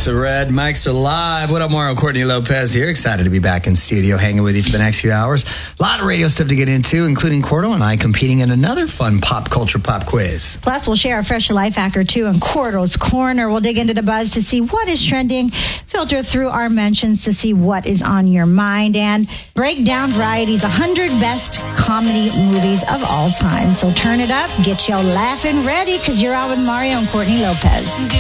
It's a red. Mics are live. What up, Mario? Courtney Lopez here. Excited to be back in studio hanging with you for the next few hours. A lot of radio stuff to get into, including Cordo and I competing in another fun pop culture pop quiz. Plus, we'll share a fresh life hack or two in Cordo's Corner. We'll dig into the buzz to see what is trending, filter through our mentions to see what is on your mind, and break down Variety's 100 best comedy movies of all time. So turn it up, get your laughing ready, because you're out with Mario and Courtney Lopez.